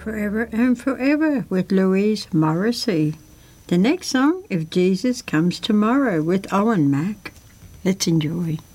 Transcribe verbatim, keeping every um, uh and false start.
Forever and Forever with Louise Morrissey. The next song, If Jesus Comes Tomorrow with Owen Mack. Let's enjoy.